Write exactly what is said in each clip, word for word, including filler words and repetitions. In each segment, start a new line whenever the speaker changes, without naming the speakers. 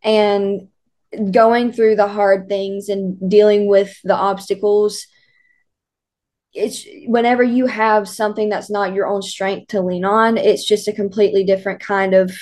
And going through the hard things and dealing with the obstacles, it's whenever you have something that's not your own strength to lean on, it's just a completely different kind of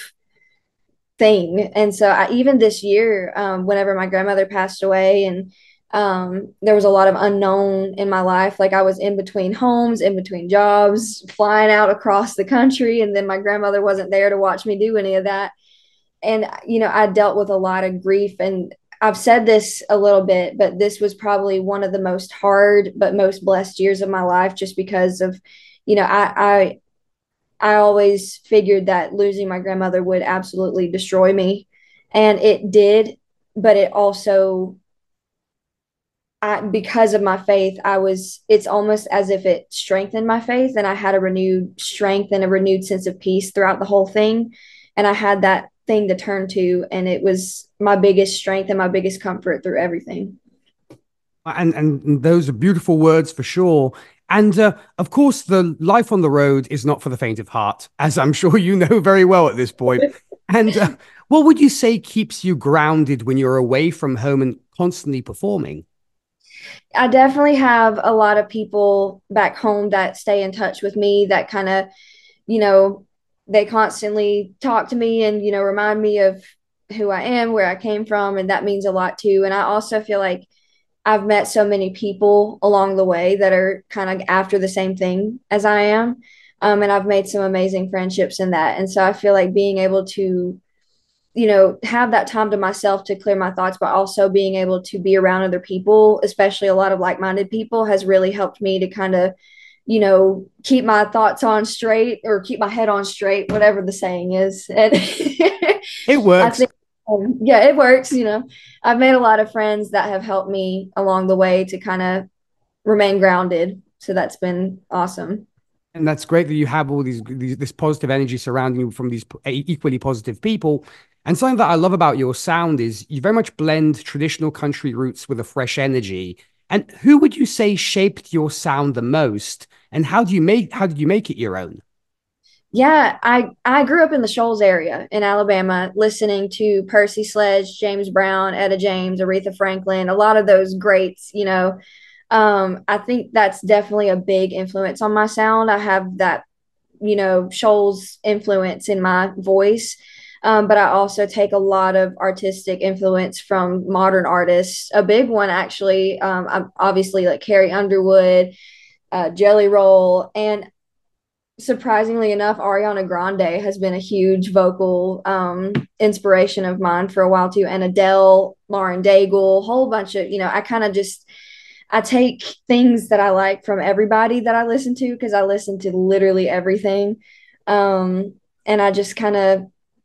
thing. And so I, even this year, um, whenever my grandmother passed away, and um, there was a lot of unknown in my life. Like I was in between homes, in between jobs, flying out across the country, and then my grandmother wasn't there to watch me do any of that. And you know, I dealt with a lot of grief, and I've said this a little bit, but this was probably one of the most hard but most blessed years of my life, just because of, you know, I I I always figured that losing my grandmother would absolutely destroy me, and it did. But it also, I, because of my faith, I was, it's almost as if it strengthened my faith, and I had a renewed strength and a renewed sense of peace throughout the whole thing. And I had that thing to turn to, and it was my biggest strength and my biggest comfort through everything.
And and those are beautiful words for sure. And uh, of course, the life on the road is not for the faint of heart, as I'm sure you know very well at this point. And uh, what would you say keeps you grounded when you're away from home and constantly performing?
I definitely have a lot of people back home that stay in touch with me, that kind of, you know, they constantly talk to me and, you know, remind me of who I am, where I came from. And that means a lot too. And I also feel like I've met so many people along the way that are kind of after the same thing as I am. Um, and I've made some amazing friendships in that. And so I feel like being able to, you know, have that time to myself to clear my thoughts, but also being able to be around other people, especially a lot of like minded people, has really helped me to kind of, you know, keep my thoughts on straight, or keep my head on straight, whatever the saying is. And
It
I
works.
think, um, yeah, it works. You know, I've made a lot of friends that have helped me along the way to kind of remain grounded. So that's been awesome.
And that's great that you have all these, these this positive energy surrounding you from these e- equally positive people. And something that I love about your sound is you very much blend traditional country roots with a fresh energy. And who would you say shaped your sound the most? And how do you make how did you make it your own?
Yeah, I I grew up in the Shoals area in Alabama, listening to Percy Sledge, James Brown, Etta James, Aretha Franklin, a lot of those greats, you know. Um, I think that's definitely a big influence on my sound. I have that, you know, Shoals influence in my voice. Um, but I also take a lot of artistic influence from modern artists. A big one, actually, um, I'm obviously like Carrie Underwood, uh, Jelly Roll, and surprisingly enough, Ariana Grande has been a huge vocal um, inspiration of mine for a while too, and Adele, Lauren Daigle, whole bunch of, you know, I kind of just, I take things that I like from everybody that I listen to, because I listen to literally everything. Um, and I just kind of,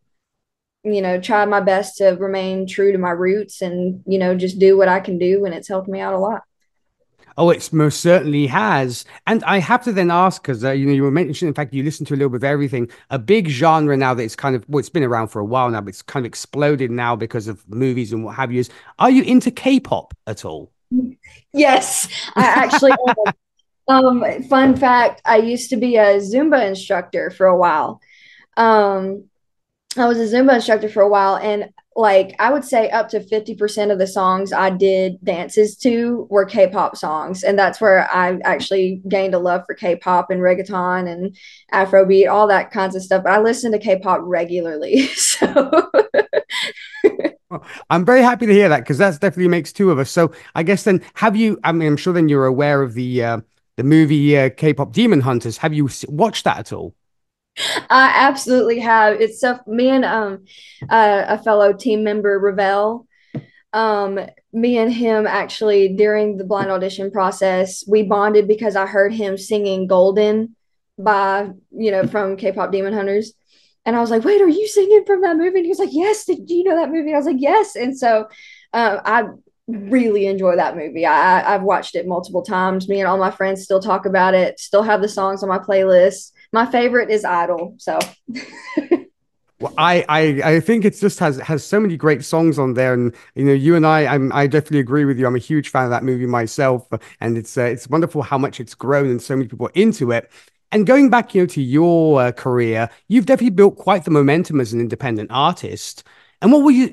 you know, try my best to remain true to my roots, and, you know, just do what I can do. And it's helped me out a lot.
Oh, it's most certainly has. And I have to then ask, because uh, you know, you were mentioning, in fact, you listen to a little bit of everything. A big genre now that it's kind of, well, it's been around for a while now, but it's kind of exploded now because of movies and what have you. Is are you into K-pop at all?
Yes, I actually um fun fact, I used to be a Zumba instructor for a while. Um I was a Zumba instructor for a while, and like I would say up to fifty percent of the songs I did dances to were K-pop songs. And that's where I actually gained a love for K-pop and reggaeton and Afrobeat, all that kinds of stuff. But I listen to K-pop regularly. So
Well, I'm very happy to hear that because that's definitely makes two of us. So I guess then, have you? I mean, I'm sure then you're aware of the uh, the movie uh, K-pop Demon Hunters. Have you s- watched that at all?
I absolutely have. It's so me and um uh, a fellow team member, Ravel, um me and him actually, during the blind audition process, we bonded because I heard him singing Golden by, you know, from K-pop Demon Hunters. And I was like, wait, are you singing from that movie? And he was like, yes, did you know that movie? I was like, yes. And so uh, I really enjoy that movie. I, I've watched it multiple times. Me and all my friends still talk about it, still have the songs on my playlist. My favorite is Idol. So
Well, I, I I think it just has has so many great songs on there, and you know, you and I, I'm I definitely agree with you. I'm a huge fan of that movie myself, and it's uh, it's wonderful how much it's grown and so many people are into it. And going back, you know, to your uh, career, you've definitely built quite the momentum as an independent artist. And what were you